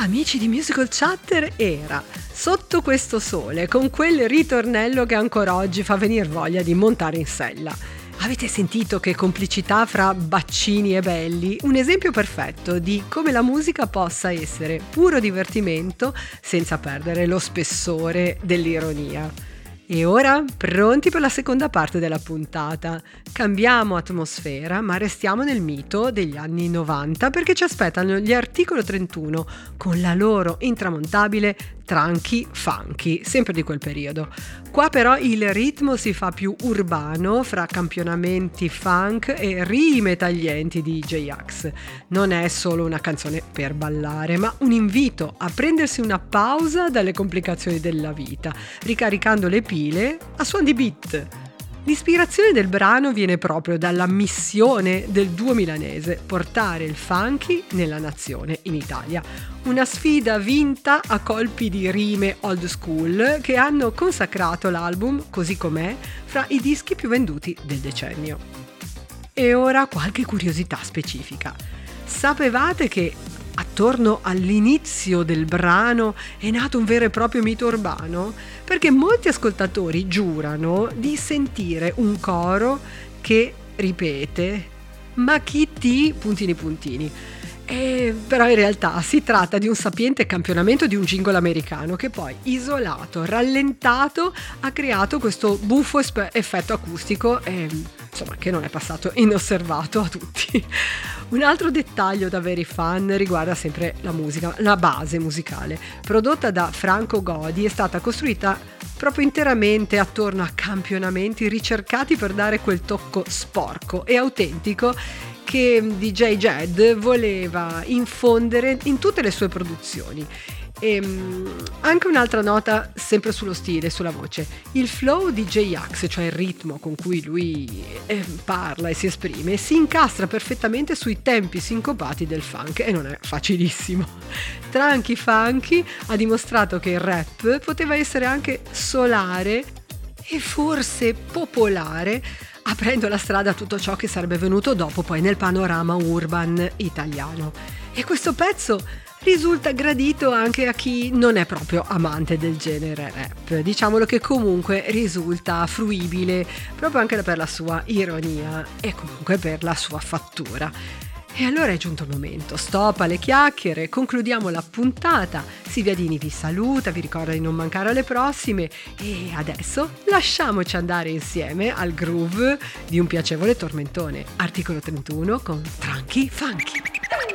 amici di Musical Chatter era Sotto questo sole, con quel ritornello che ancora oggi fa venire voglia di montare in sella. Avete sentito che complicità fra Baccini e Belli? Un esempio perfetto di come la musica possa essere puro divertimento senza perdere lo spessore dell'ironia. E ora pronti per la seconda parte della puntata. Cambiamo atmosfera, ma restiamo nel mito degli anni 90 perché ci aspettano gli Articolo 31 con la loro intramontabile Tranchi Funky, sempre di quel periodo. Qua però il ritmo si fa più urbano fra campionamenti funk e rime taglienti di J-Ax. Non è solo una canzone per ballare, ma un invito a prendersi una pausa dalle complicazioni della vita, ricaricando le pile a suon di beat. L'ispirazione del brano viene proprio dalla missione del duo milanese, portare il funky nella nazione, in Italia. Una sfida vinta a colpi di rime old school che hanno consacrato l'album, così com'è, fra i dischi più venduti del decennio. E ora qualche curiosità specifica. Sapevate che attorno all'inizio del brano è nato un vero e proprio mito urbano? Perché molti ascoltatori giurano di sentire un coro che ripete "ma chi ti puntini puntini". Però in realtà si tratta di un sapiente campionamento di un jingle americano che poi, isolato, rallentato, ha creato questo buffo effetto acustico che non è passato inosservato a tutti. Un altro dettaglio da veri fan riguarda sempre la musica, la base musicale. Prodotta da Franco Godi, è stata costruita proprio interamente attorno a campionamenti ricercati per dare quel tocco sporco e autentico che DJ Jed voleva infondere in tutte le sue produzioni. E anche un'altra nota sempre sullo stile, sulla voce. Il flow di J-Ax, cioè il ritmo con cui lui parla e si esprime, si incastra perfettamente sui tempi sincopati del funk e non è facilissimo. Tranchi Funky ha dimostrato che il rap poteva essere anche solare e forse popolare, aprendo la strada a tutto ciò che sarebbe venuto dopo poi nel panorama urban italiano. E questo pezzo risulta gradito anche a chi non è proprio amante del genere rap. Diciamolo che comunque risulta fruibile proprio anche per la sua ironia e comunque per la sua fattura. E allora è giunto il momento, stop alle chiacchiere, concludiamo la puntata. Silvia Dini vi saluta, vi ricorda di non mancare alle prossime e adesso lasciamoci andare insieme al groove di un piacevole tormentone. Articolo 31 con Tranchi Funky.